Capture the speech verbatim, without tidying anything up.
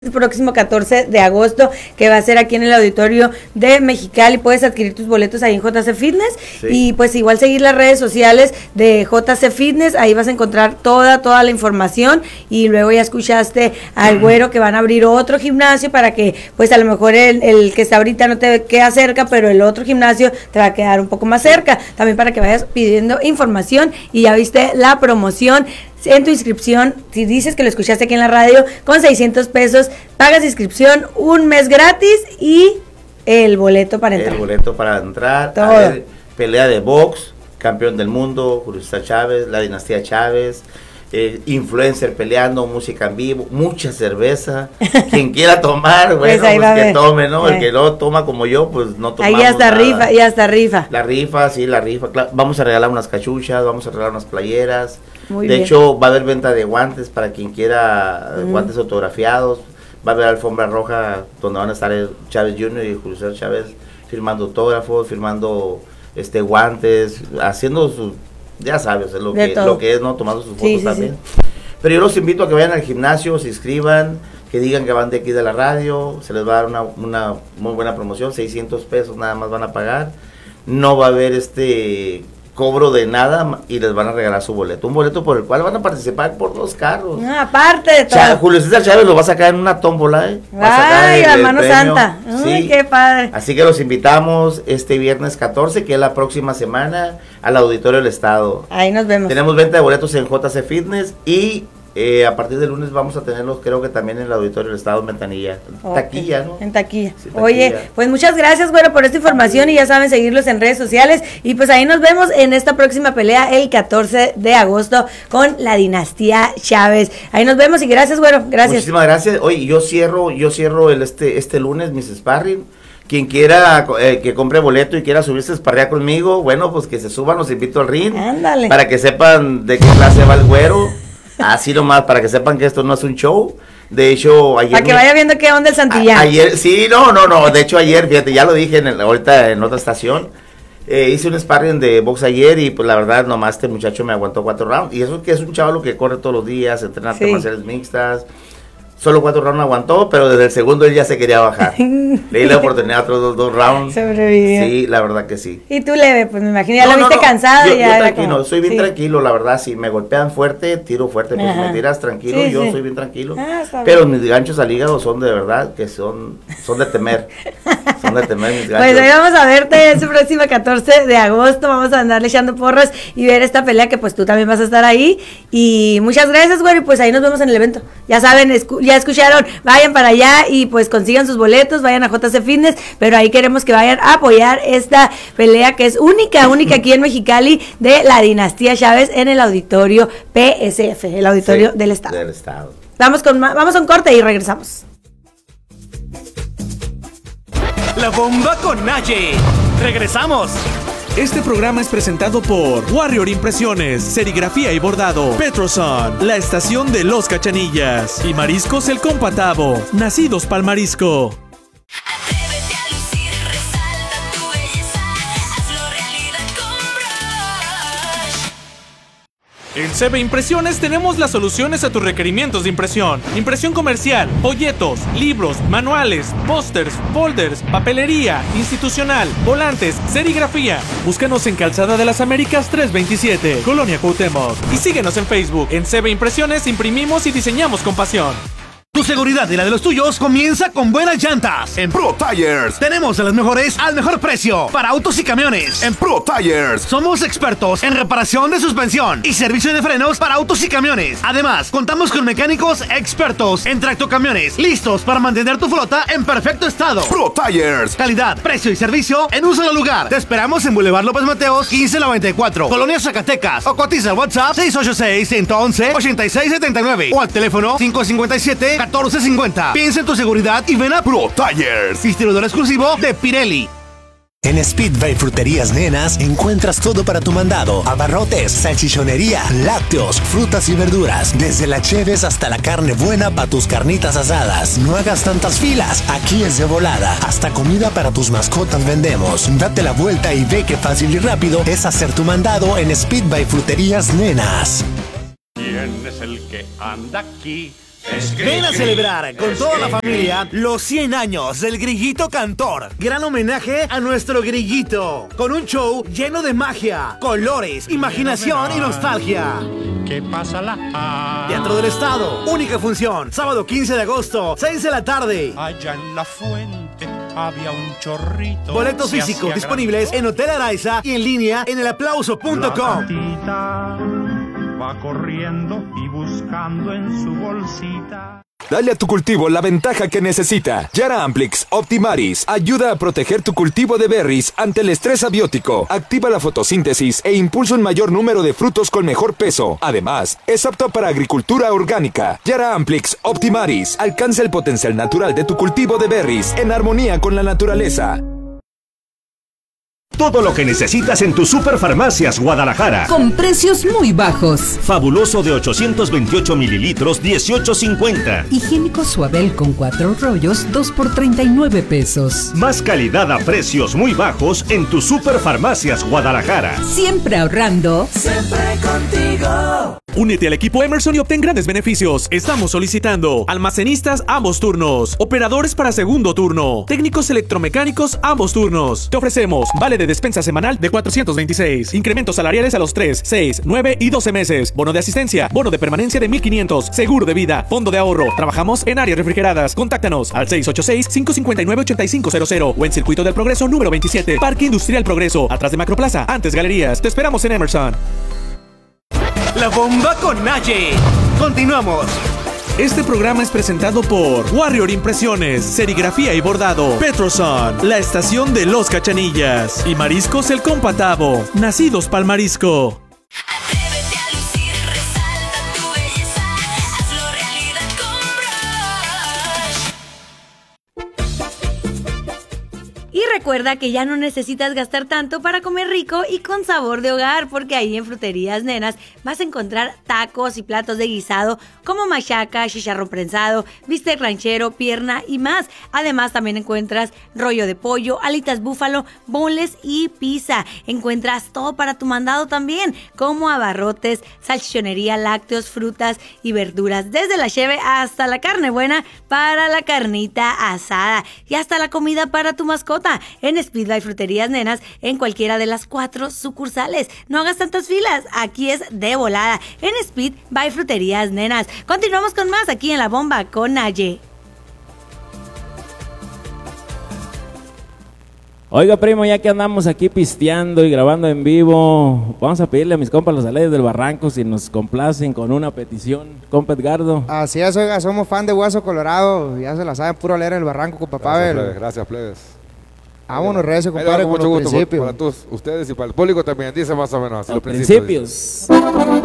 el próximo catorce de agosto, que va a ser aquí en el auditorio de Mexicali. Puedes adquirir tus boletos ahí en J C Fitness, sí. Y pues igual seguir las redes sociales de J C Fitness, ahí vas a encontrar toda, toda la información. Y luego ya escuchaste al güero que van a abrir otro gimnasio para que pues a lo mejor el, el que está ahorita no te queda cerca, pero el otro gimnasio te va a quedar un poco más cerca, también para que vayas pidiendo información. Y ya viste la promoción en tu inscripción, si dices que lo escuchaste aquí en la radio, con seiscientos pesos, pagas inscripción, un mes gratis y el boleto para entrar. El boleto para entrar, todo. A ver, pelea de box, campeón del mundo, Julio César Chávez, la dinastía Chávez, eh, influencer peleando, música en vivo, mucha cerveza, quien quiera tomar, bueno, pues, pues que tome, ¿no? Eh. El que no toma como yo, pues no tomamos ahí hasta nada. rifa, y hasta rifa. La rifa, sí, la rifa, claro. Vamos a regalar unas cachuchas, vamos a regalar unas playeras. Muy de bien. hecho, va a haber venta de guantes para quien quiera, mm. guantes autografiados. Va a haber alfombra roja donde van a estar el Chávez junior y Julio César Chávez firmando autógrafos, firmando este guantes, haciendo su, ya sabes, lo que, lo que es, ¿no? Tomando sus fotos, sí, sí, también. Sí. Pero yo los invito a que vayan al gimnasio, se inscriban, que digan que van de aquí de la radio, se les va a dar una, una muy buena promoción, seiscientos pesos nada más van a pagar. No va a haber este cobro de nada y les van a regalar su boleto, un boleto por el cual van a participar por dos carros. No, aparte de todo. Chá, Julio César Chávez lo va a sacar en una tómbola, ¿eh? Va a sacar Ay, el, la el mano premio. Santa. Uy, sí. Qué padre. Así que los invitamos este viernes catorce, que es la próxima semana, al Auditorio del Estado. Ahí nos vemos. Tenemos venta de boletos en J C Fitness y Eh, a partir del lunes vamos a tenerlos, creo que también en el Auditorio del Estado en Ventanilla. Okay. Taquilla, ¿no? En taquilla. Sí, taquilla. Oye, pues muchas gracias, güero, por esta información y ya saben seguirlos en redes sociales. Y pues ahí nos vemos en esta próxima pelea el catorce de agosto con la dinastía Chávez. Ahí nos vemos y gracias, güero. Gracias. Muchísimas gracias. Oye, yo cierro, yo cierro el este, este lunes mis sparring. Quien quiera eh, que compre boleto y quiera subirse a sparrear conmigo, bueno, pues que se suban, los invito al ring. Ándale. Para que sepan de qué clase va el güero. Así nomás, para que sepan que esto no es un show. De hecho, ayer... Para que vaya viendo qué onda el Santillán. A, ayer, sí, no, no, no. De hecho, ayer, fíjate, ya lo dije en el, ahorita en otra estación. Eh, hice un sparring de box ayer y pues la verdad nomás este muchacho me aguantó cuatro rounds. Y eso que es un chaval que corre todos los días, entrena artes sí. marciales mixtas. Solo cuatro rounds aguantó, pero desde el segundo él ya se quería bajar. Le di la oportunidad a otros dos, dos rounds. Sobrevivió. Sí, la verdad que sí. Y tú, Leve, pues me imagino, ya no, lo viste no, no. cansado. Yo, ya yo tranquilo, como... soy bien sí. tranquilo, la verdad. Si me golpean fuerte, tiro fuerte. Pues si me tiras tranquilo, sí, yo sí. soy bien tranquilo. Ah, pero mis ganchos al hígado son de verdad, que son, son de temer. Son de temer mis ganchos. Pues hoy vamos a verte ese próximo catorce de agosto. Vamos a andarle echando porras y ver esta pelea que pues tú también vas a estar ahí. Y muchas gracias, güey. Y pues ahí nos vemos en el evento. Ya saben, escu ya escucharon. Vayan para allá y pues consigan sus boletos, vayan a J C Fitness, pero ahí queremos que vayan a apoyar esta pelea que es única, única aquí en Mexicali de la dinastía Chávez en el auditorio P S F, el auditorio sí, del estado. del estado. Vamos con vamos a un corte y regresamos. La bomba con Naye. Regresamos. Este programa es presentado por Warrior Impresiones, Serigrafía y Bordado, Petroson, la estación de los Cachanillas y Mariscos El Compatavo, nacidos pa'l marisco. Atrévete a lucir, resalta tu belleza, hazlo realidad con Brush. En C B Impresiones tenemos las soluciones a tus requerimientos de impresión. Impresión comercial, folletos, libros, manuales, pósters, folders, papelería, institucional, volantes, serigrafía. Búscanos en Calzada de las Américas trescientos veintisiete, Colonia Cuauhtémoc. Y síguenos en Facebook. En C B Impresiones imprimimos y diseñamos con pasión. Tu seguridad y la de los tuyos comienza con buenas llantas. En Pro Tires tenemos a las mejores al mejor precio para autos y camiones. En Pro Tires somos expertos en reparación de suspensión y servicio de frenos para autos y camiones. Además, contamos con mecánicos expertos en tractocamiones, listos para mantener tu flota en perfecto estado. Pro Tires, calidad, precio y servicio en un solo lugar. Te esperamos en Boulevard López Mateos quince noventa y cuatro, Colonia Zacatecas, o cotiza al WhatsApp seis ocho seis, uno uno uno, ocho seis siete nueve o al teléfono cinco cinco siete, catorce cincuenta. Piensa en tu seguridad y ven a Pro Tires, distribuidor exclusivo de Pirelli. En Speedway Fruterías Nenas encuentras todo para tu mandado: abarrotes, salchichonería, lácteos, frutas y verduras, desde la cheves hasta la carne buena para tus carnitas asadas. No hagas tantas filas, aquí es de volada. Hasta comida para tus mascotas vendemos. Date la vuelta y ve qué fácil y rápido es hacer tu mandado en Speedway Fruterías Nenas. ¿Quién es el que anda aquí? Ven a celebrar con toda la familia los cien años del Grillito Cantor. Gran homenaje a nuestro grillito, con un show lleno de magia, colores, imaginación y nostalgia. ¿Qué pasa la? Teatro del Estado, única función, sábado quince de agosto, seis de la tarde. Allá en la fuente había un chorrito. Boletos físicos disponibles en Hotel Araiza y en línea en el aplauso punto com. Va corriendo y buscando en su bolsita. Dale a tu cultivo la ventaja que necesita. Yara Amplix Optimaris ayuda a proteger tu cultivo de berries ante el estrés abiótico. Activa la fotosíntesis e impulsa un mayor número de frutos con mejor peso. Además, es apto para agricultura orgánica. Yara Amplix Optimaris alcanza el potencial natural de tu cultivo de berries en armonía con la naturaleza. Todo lo que necesitas en tu Superfarmacias Guadalajara. Con precios muy bajos. Fabuloso de ochocientos veintiocho mililitros, dieciocho cincuenta. Higiénico Suabel con cuatro rollos, dos por treinta y nueve pesos. Más calidad a precios muy bajos en tu Superfarmacias Guadalajara. Siempre ahorrando. Siempre contigo. Únete al equipo Emerson y obtén grandes beneficios. Estamos solicitando almacenistas ambos turnos, operadores para segundo turno, técnicos electromecánicos ambos turnos. Te ofrecemos vale de despensa semanal de cuatrocientos veintiséis, incrementos salariales a los tres, seis, nueve y doce meses, bono de asistencia, bono de permanencia de mil quinientos, seguro de vida, fondo de ahorro. Trabajamos en áreas refrigeradas. Contáctanos al seis ocho seis, cinco cinco nueve, ocho cinco cero cero o en Circuito del Progreso número veintisiete, Parque Industrial Progreso, atrás de Macroplaza, antes Galerías. Te esperamos en Emerson. La bomba con Naye. Continuamos. Este programa es presentado por Warrior Impresiones, Serigrafía y Bordado, Petroson, la estación de los Cachanillas y Mariscos El Compatavo, nacidos pa'l marisco. Atrévete a lucir, resalta tu belleza, hazlo realidad con Brush. Y recuerda que ya no necesitas gastar tanto para comer rico y con sabor de hogar, porque ahí en Fruterías Nenas vas a encontrar tacos y platos de guisado como machaca, chicharrón prensado, bistec ranchero, pierna y más. Además también encuentras rollo de pollo, alitas búfalo, boneless y pizza. Encuentras todo para tu mandado también, como abarrotes, salchichonería, lácteos, frutas y verduras, desde la cheve hasta la carne buena para la carnita asada y hasta la comida para tu mascota. En Speed by Fruterías Nenas, en cualquiera de las cuatro sucursales. No hagas tantas filas, aquí es de volada, en Speed by Fruterías Nenas. Continuamos con más aquí en La Bomba con Naye. Oiga, primo, ya que andamos aquí pisteando y grabando en vivo, vamos a pedirle a mis compas los Alegres del Barranco si nos complacen con una petición. Compa Edgardo. Así es, oiga, somos fan de Hueso Colorado, ya se la saben, puro leer el Barranco, compa Pavel. Gracias, plebes. Gracias, plebes. Vámonos, recio, compadre, con con mucho los gusto principios. para todos ustedes y para el público también, dice más o menos. Los principios. principios.